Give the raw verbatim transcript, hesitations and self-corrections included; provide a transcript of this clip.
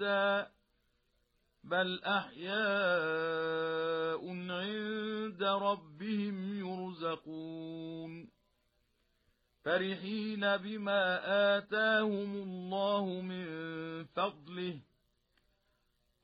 أمواتا بل أحياء عند ربهم يرزقون فرحين بما آتاهم الله من فضله